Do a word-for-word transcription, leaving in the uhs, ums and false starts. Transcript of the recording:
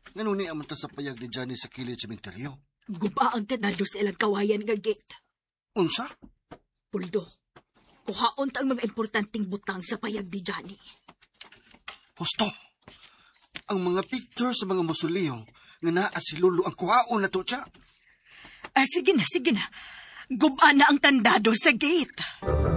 Ngano ni amanta sa payag ni Johnny sa kilid sa cementeryo? Guba ang kanado sa ilang kawayan nga gate. Unsa? Puldo, kuhaon ta ang mga importanteng butang sa payag ni Johnny. Husto, ang mga picture sa mga mausoleo nga naa si Lulu ang kuhaon na to siya. Ah, sige na, sige na. Guba na ang kandado sa gate.